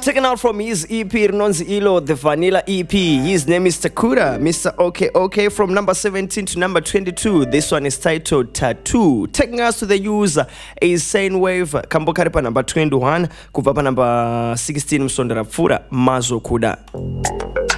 taken out from his EP, Rinonzi Ilo, the Vanilla EP. His name is Takuda, Mr. OK, from number 17 to number 22. This one is titled Tattoo. Taking us to the user is Sane Wave, Kambokaripa number 21, Kuvapa number 16, Msondara Fura, Mazo Kuda.